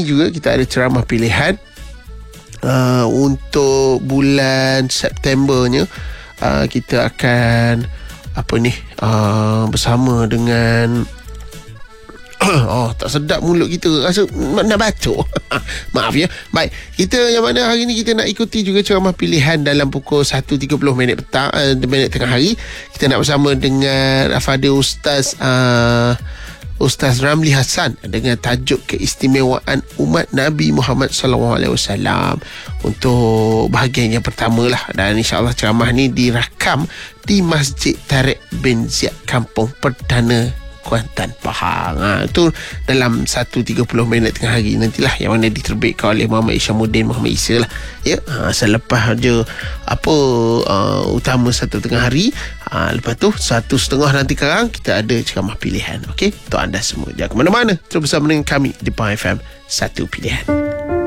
ini juga kita ada ceramah pilihan untuk bulan Septembernya. Kita akan bersama dengan tak sedap mulut kita, rasa nak batuk. Maaf ya. Baik, kita yang mana hari ni kita nak ikuti juga ceramah pilihan dalam pukul 1.30 minit petang, minit tengah hari. Kita nak bersama dengan Fadil Ustaz Ramli Hassan dengan tajuk keistimewaan umat Nabi Muhammad SAW untuk bahagian yang pertama lah. Dan insyaAllah ceramah ni dirakam di Masjid Tariq bin Ziyad, Kampung Perdana, Kuantan, Pahang. Itu dalam 1.30 minit tengah hari nantilah, yang mana diterbitkan oleh Muhammad Isyamuddin Muhammad Isa lah. Ya, selepas je utama 1 tengah hari, lepas tu 1.30 nanti sekarang kita ada ceramah pilihan. Okey, untuk anda semua jangan ke mana-mana, terus bersama dengan kami di Pahang FM 1 Pilihan.